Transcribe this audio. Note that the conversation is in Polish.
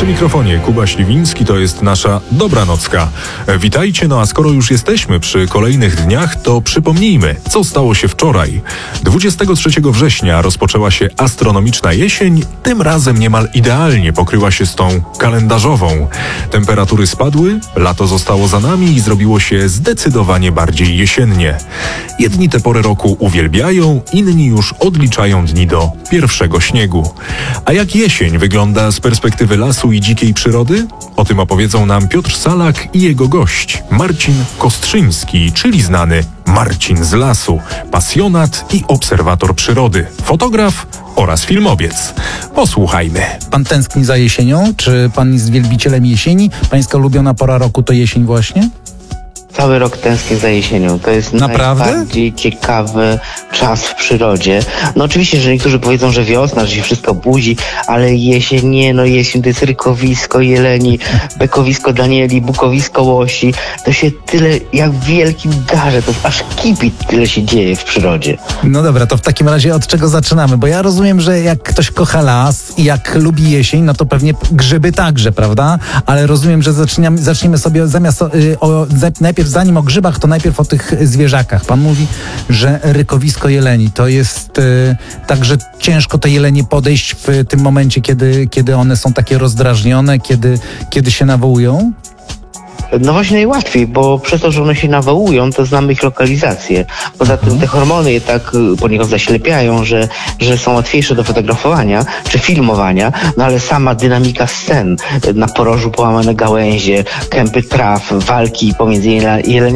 Przy mikrofonie Kuba Śliwiński, to jest nasza dobranocka. Witajcie, no a skoro już jesteśmy przy kolejnych dniach, to przypomnijmy, co stało się wczoraj. 23 września rozpoczęła się astronomiczna jesień, tym razem niemal idealnie pokryła się z tą kalendarzową. Temperatury spadły, lato zostało za nami i zrobiło się zdecydowanie bardziej jesiennie. Jedni tę porę roku uwielbiają, inni już odliczają dni do pierwszego śniegu. A jak jesień wygląda z perspektywy lasu i dzikiej przyrody? O tym opowiedzą nam Piotr Salak i jego gość, Marcin Kostrzyński, czyli znany Marcin z lasu, pasjonat i obserwator przyrody, fotograf oraz filmowiec. Posłuchajmy. Pan tęskni za jesienią? Czy pan jest wielbicielem jesieni? Pańska ulubiona pora roku to jesień właśnie? Cały rok tęsknię za jesienią. To jest Naprawdę? najbardziej ciekawy czas w przyrodzie. No oczywiście, że niektórzy powiedzą, że wiosna, że się wszystko budzi, ale jesień nie, no jesień to jest rykowisko jeleni, bekowisko danieli, bukowisko łosi. To się tyle, jak w wielkim darze, to aż kipi tyle się dzieje w przyrodzie. No dobra, to w takim razie od czego zaczynamy? Bo ja rozumiem, że jak ktoś kocha las i jak lubi jesień, no to pewnie grzyby także, prawda? Ale rozumiem, że zaczniemy sobie najpierw zanim o grzybach, to najpierw o tych zwierzakach. Pan mówi, że rykowisko jeleni to jest tak, że ciężko te jelenie podejść w tym momencie, kiedy one są takie rozdrażnione, kiedy się nawołują? No właśnie najłatwiej, bo przez to, że one się nawołują, to znamy ich lokalizację. Poza tym te hormony je tak poniekąd zaślepiają, że są łatwiejsze do fotografowania czy filmowania, no ale sama dynamika scen, na porożu połamane gałęzie, kępy traw, walki pomiędzy jeleniami,